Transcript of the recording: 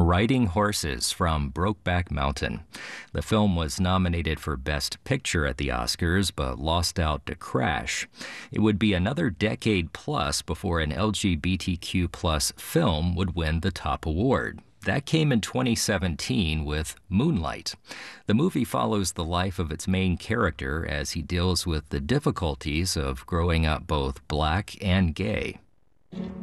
Riding Horses from Brokeback Mountain. The film was nominated for Best Picture at the Oscars, but lost out to Crash. It would be another decade plus before an LGBTQ plus film would win the top award. That came in 2017 with Moonlight. The movie follows the life of its main character as he deals with the difficulties of growing up both black and gay.